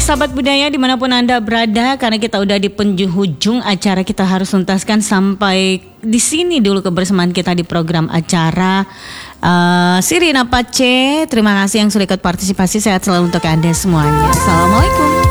sahabat budaya dimanapun Anda berada, karena kita udah di penghujung acara, kita harus tuntaskan sampai di sini dulu kebersamaan kita di program acara Sirina Pace. Terima kasih yang sudah ikut partisipasi, sehat selalu untuk Anda semuanya. Assalamualaikum.